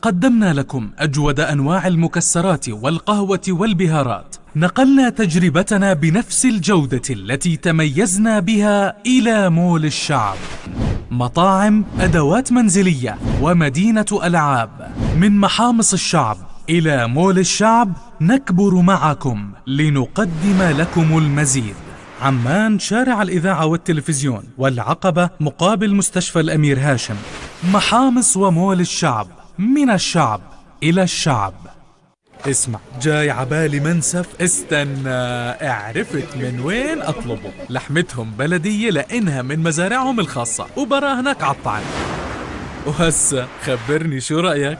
قدمنا لكم أجود أنواع المكسرات والقهوة والبهارات. نقلنا تجربتنا بنفس الجودة التي تميزنا بها إلى مول الشعب. مطاعم، أدوات منزلية ومدينة ألعاب. من محامص الشعب إلى مول الشعب نكبر معكم لنقدم لكم المزيد. عمان، شارع الإذاعة والتلفزيون، والعقبة مقابل مستشفى الأمير هاشم. محامص ومول الشعب، من الشعب إلى الشعب. اسمع، جاي عبالي منسف، استنى، عرفت من وين أطلبه. لحمتهم بلدية لأنها من مزارعهم الخاصة وبراهنك عالطعم. وهسه خبرني شو رأيك؟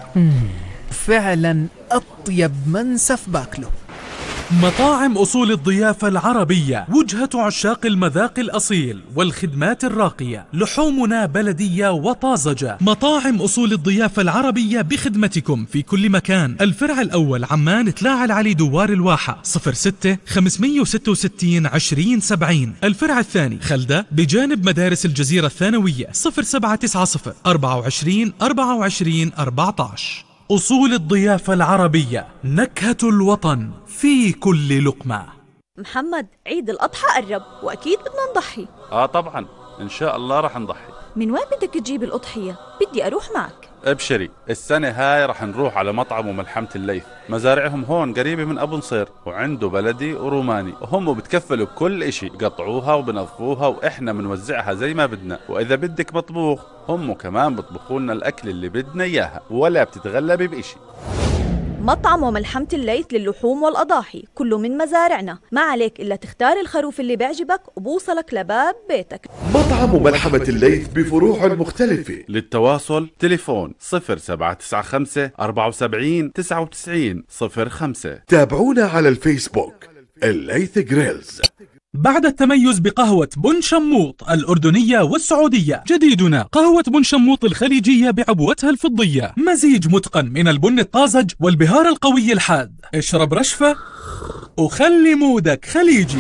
فعلا أطيب منسف باكله. مطاعم أصول الضيافة العربية، وجهة عشاق المذاق الأصيل والخدمات الراقية. لحومنا بلدية وطازجة. مطاعم أصول الضيافة العربية بخدمتكم في كل مكان. الفرع الأول عمان، تلاعة العلي دوار الواحة، 06 566 2070. الفرع الثاني خلدة بجانب مدارس الجزيرة الثانوية، 0790 24 24 14. أصول الضيافة العربية، نكهة الوطن في كل لقمة. محمد، عيد الأضحى قرب وأكيد بدنا نضحي. طبعا إن شاء الله رح نضحي. من وين بدك تجيب الأضحية؟ بدي أروح معك. ابشري، السنة هاي رح نروح على مطعم وملحمة الليث. مزارعهم هون قريبة من أبو نصير، وعنده بلدي وروماني، وهم بتكفلوا بكل اشي، بقطعوها وبنظفوها وإحنا بنوزعها زي ما بدنا. وإذا بدك مطبوخ هم كمان بطبخوا لنا الأكل اللي بدنا إياها، ولا بتتغلبي بإشي. مطعم وملحمة الليث للحوم والأضاحي، كله من مزارعنا. ما عليك إلا تختار الخروف اللي بيعجبك وبوصلك لباب بيتك. مطعم وملحمة الليث بفروع مختلفة. للتواصل تليفون 0795 74 99 05. تابعونا على الفيسبوك الليث جريلز. بعد التميز بقهوة بن شموط الأردنية والسعودية، جديدنا قهوة بن شموط الخليجية بعبوتها الفضية. مزيج متقن من البن الطازج والبهار القوي الحاد. اشرب رشفة وخلي مودك خليجي.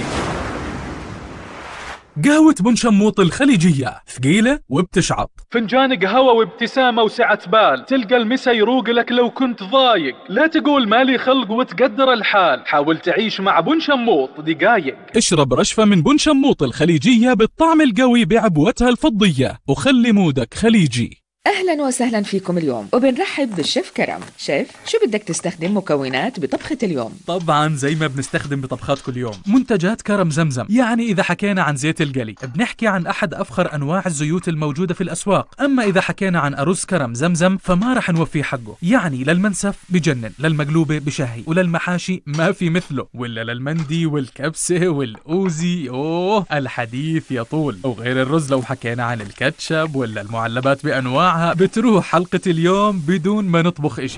قهوة بن شموط الخليجية ثقيلة وبتشعط. فنجان قهوة وابتسامة وسعة بال، تلقى المسا يروق لك لو كنت ضايق. لا تقول مالي خلق وتقدر الحال، حاول تعيش مع بن شموط دقايق. اشرب رشفة من بن شموط الخليجية بالطعم القوي بعبوتها الفضية، وخلي مودك خليجي. أهلا وسهلا فيكم اليوم، وبنرحب بالشيف كرم. شيف، شو بدك تستخدم مكونات بطبخة اليوم؟ طبعا زي ما بنستخدم بطبخات كل يوم، منتجات كرم زمزم. يعني إذا حكينا عن زيت القلي بنحكي عن أحد أفخر أنواع الزيوت الموجودة في الأسواق. أما إذا حكينا عن أرز كرم زمزم فما رح نوفي حقه. يعني للمنسف بجنن، للمقلوبة بشهي، وللمحاشي ما في مثله، ولا للمندي والكبسة والأوزي. أوه الحديث يطول. وغير الرز لو حكينا عن الكاتشب ولا المعلبات بأنواع بتروح حلقة اليوم بدون ما نطبخ إشي.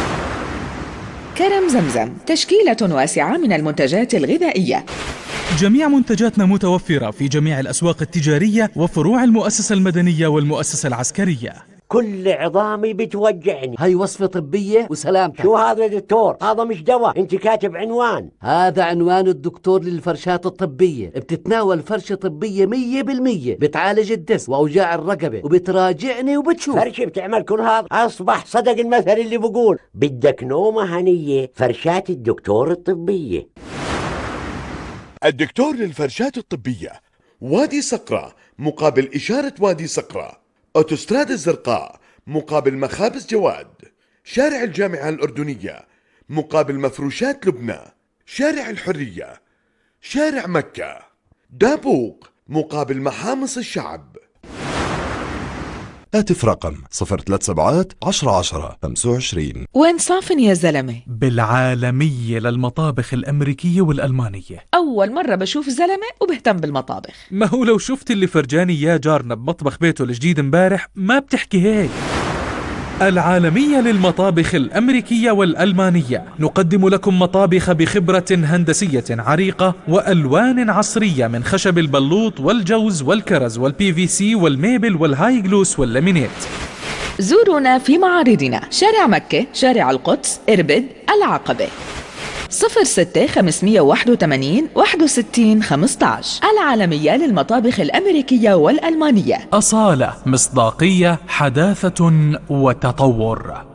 كرم زمزم تشكيلة واسعة من المنتجات الغذائية. جميع منتجاتنا متوفرة في جميع الأسواق التجارية وفروع المؤسسة المدنية والمؤسسة العسكرية. كل عظامي بتوجعني. هاي وصفة طبية وسلامتك. شو هذا دكتور؟ هذا مش دواء، انت كاتب عنوان. هذا عنوان الدكتور للفرشات الطبية. بتتناول فرشة طبية 100%، بتعالج الدس واوجاع الرقبة، وبتراجعني وبتشوف. فرشة بتعمل كل هذا؟ اصبح صدق المثل اللي بقول بدك نومة هنية، فرشات الدكتور الطبية. الدكتور للفرشات الطبية، وادي صقرة مقابل إشارة وادي صقرة، أوتوستراد الزرقاء مقابل مخابز جواد، شارع الجامعة الأردنية مقابل مفروشات لبنى، شارع الحرية، شارع مكة، دابوق مقابل محامص الشعب. هاتف رقم 037 10 10 25. وين صافن يا زلمة؟ بالعالمية للمطابخ الأمريكية والألمانية. أول مرة بشوف زلمة وبهتم بالمطابخ. ما هو لو شفت اللي فرجاني يا جارنا بمطبخ بيته الجديد امبارح ما بتحكي هيك. العالمية للمطابخ الأمريكية والألمانية، نقدم لكم مطابخ بخبرة هندسية عريقة وألوان عصرية من خشب البلوط والجوز والكرز والبي في سي والميبل والهاي جلوس واللامينيت. زورونا في معارضنا: شارع مكة، شارع القدس، إربد، العقبة. 06 581 61 15. العالمية للمطابخ الأمريكية والألمانية. أصالة، مصداقية، حداثة وتطور.